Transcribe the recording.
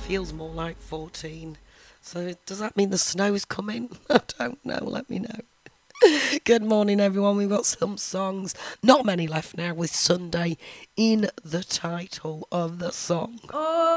feels more like 14. So does that mean the snow's coming? I don't know. Let me know. Good morning, everyone. We've got some songs, not many left now, with Sunday in the title of the song. Oh.